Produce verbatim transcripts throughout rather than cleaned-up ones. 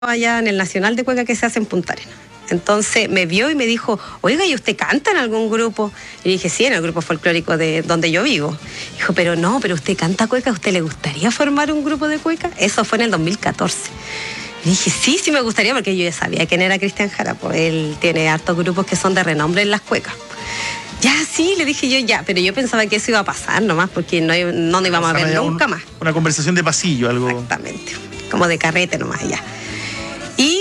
allá en el Nacional de Cueca que se hace en Punta Arenas. Entonces me vio y me dijo, oiga, ¿y usted canta en algún grupo? Y dije, sí, en el grupo folclórico de donde yo vivo. Dijo, pero no, pero usted canta cueca, ¿a usted le gustaría formar un grupo de cueca? Eso fue en el dos mil catorce. Y dije, sí, sí me gustaría, porque yo ya sabía quién era Cristian Jara, pues él tiene hartos grupos que son de renombre en las cuecas. Ya, sí, le dije yo, ya, pero yo pensaba que eso iba a pasar nomás, porque no, no nos íbamos a ver nunca un, más. Una conversación de pasillo, algo. Exactamente, como de carrete nomás, ya. Y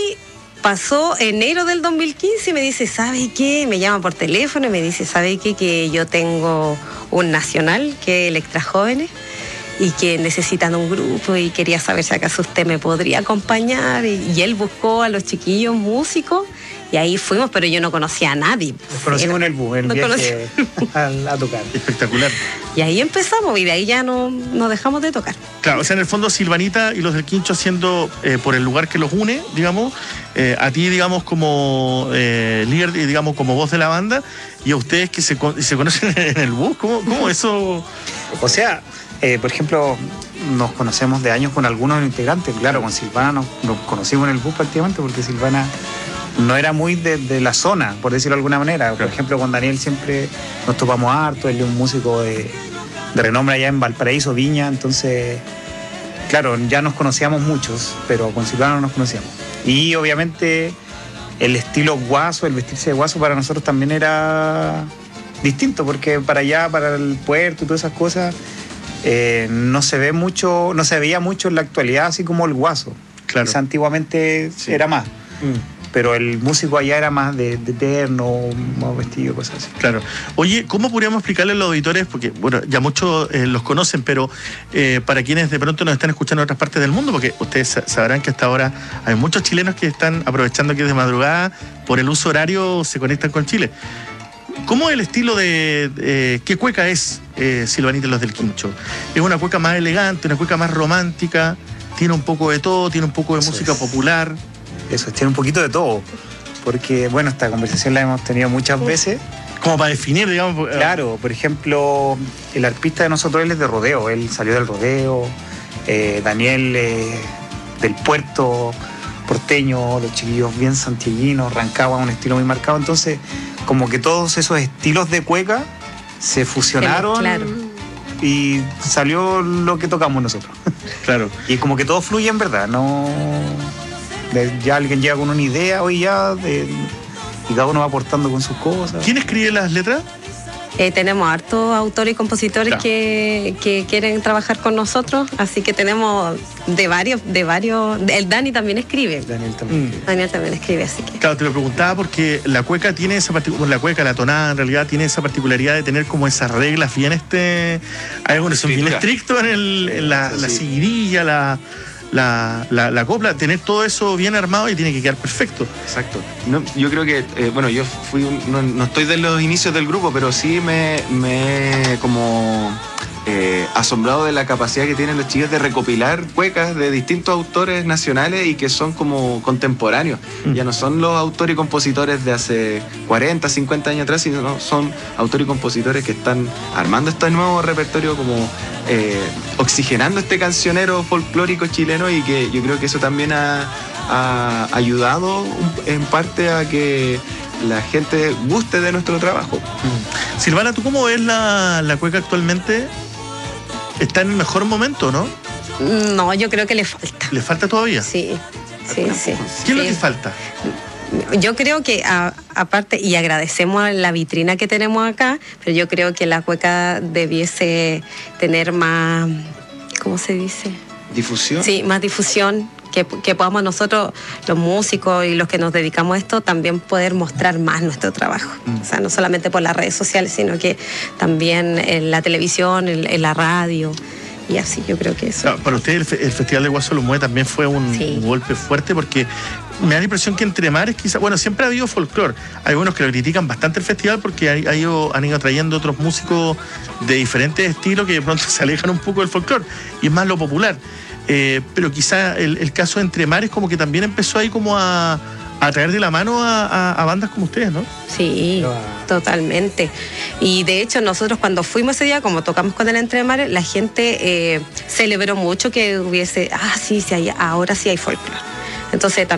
pasó enero del dos mil quince y me dice, ¿sabe qué? Me llama por teléfono y me dice, ¿sabe qué? Que yo tengo un nacional, que es Electra Jóvenes, y que necesitan un grupo y quería saber si acaso usted me podría acompañar. Y, y él buscó a los chiquillos músicos y ahí fuimos, pero yo no conocía a nadie. Nos conocimos en el bus, en el viaje a, a tocar. Espectacular. Y ahí empezamos y de ahí ya no nos dejamos de tocar. Claro, o sea, en el fondo Silvanita y los del Quincho haciendo eh, por el lugar que los une, digamos, eh, a ti, digamos, como eh, líder, digamos, como voz de la banda, y a ustedes que se, se conocen en el bus. ¿Cómo, cómo eso? O sea, eh, por ejemplo, nos conocemos de años con algunos integrantes. Claro, con Silvana nos, nos conocimos en el bus prácticamente, porque Silvana no era muy de, de la zona, por decirlo de alguna manera. Por claro. ejemplo, con Daniel siempre nos topamos harto, él es un músico de, de renombre allá en Valparaíso, Viña, entonces, claro, ya nos conocíamos muchos, pero con Silvana no nos conocíamos. Y obviamente el estilo guaso, el vestirse de guaso para nosotros también era distinto, porque para allá, para el puerto y todas esas cosas, eh, no se ve mucho, no se veía mucho en la actualidad así como el guaso. Claro. Quizá antiguamente sí. era más. Mm. Pero el músico allá era más de, de terno, más vestido, cosas así. Claro. Oye, ¿cómo podríamos explicarle a los auditores? Porque, bueno, ya muchos eh, los conocen, pero eh, para quienes de pronto nos están escuchando en otras partes del mundo, porque ustedes sabrán que hasta ahora hay muchos chilenos que están aprovechando que de madrugada, por el uso horario, se conectan con Chile. ¿Cómo es el estilo de... Eh, qué cueca es eh, Silvanita y los del Quincho? ¿Es una cueca más elegante, una cueca más romántica? ¿Tiene un poco de todo? ¿Tiene un poco de Eso música es. popular? Eso, tiene un poquito de todo, porque, bueno, esta conversación la hemos tenido muchas veces. Como para definir, digamos. Claro, por ejemplo, el arpista de nosotros, él es de rodeo, él salió del rodeo, eh, Daniel eh, del puerto porteño, los chiquillos bien santiaguinos, Rancagua, un estilo muy marcado, entonces, como que todos esos estilos de cueca se fusionaron. Claro. Y salió lo que tocamos nosotros. Claro. Y como que todo fluye en verdad, no... Ya alguien llega con una idea hoy ya de, y cada uno va aportando con sus cosas. ¿Quién escribe las letras? Eh, tenemos hartos autores y compositores claro. que, que quieren trabajar con nosotros, así que tenemos de varios, de varios. El Dani también escribe. Daniel también. Mm. Daniel también escribe, así que. Claro, te lo preguntaba porque la cueca tiene esa particularidad, la cueca, la tonada en realidad tiene esa particularidad de tener como esas reglas bien este. Hay algunos son bien estrictos en, el, en la, sí. la seguidilla, la. La, la, la copla, tener todo eso bien armado y tiene que quedar perfecto. Exacto. No, yo creo que, eh, bueno, yo fui un, no, no estoy de los inicios del grupo, pero sí me, me como eh, asombrado de la capacidad que tienen los chicos de recopilar cuecas de distintos autores nacionales y que son como contemporáneos. Mm. Ya no son los autores y compositores de hace cuarenta, cincuenta años atrás, sino son autores y compositores que están armando este nuevo repertorio como eh, oxigenando este cancionero folclórico chileno, y que yo creo que eso también ha, ha ayudado en parte a que la gente guste de nuestro trabajo. Mm. Silvana, ¿tú cómo ves la, la cueca actualmente? ¿Está en el mejor momento, no? No, yo creo que le falta. ¿Le falta todavía? Sí, sí, sí. ¿Qué es lo sí. que falta? Yo creo que a, aparte, y agradecemos la vitrina que tenemos acá, pero yo creo que la cueca debiese tener más, ¿cómo se dice? ¿Difusión? Sí, más difusión, que, que podamos nosotros, los músicos y los que nos dedicamos a esto, también poder mostrar más nuestro trabajo. Mm. O sea, no solamente por las redes sociales, sino que también en la televisión, en, en la radio. Y así, yo creo que eso. Claro, para usted el, el Festival de Guaso Lo Mueve también fue un, sí. un golpe fuerte, porque me da la impresión que entre mares quizás, bueno, siempre ha habido folclore. Hay unos que lo critican bastante el festival porque hay, hay, han ido trayendo otros músicos de diferentes estilos que de pronto se alejan un poco del folclore y es más lo popular. Eh, pero quizás el, el caso de Entre Mares como que también empezó ahí como a, a traer de la mano a, a, a bandas como ustedes, ¿no? Sí, totalmente. Y de hecho nosotros cuando fuimos ese día, como tocamos con el Entre Mares, la gente eh, celebró mucho que hubiese, ah, sí, sí hay, ahora sí hay folclore. Entonces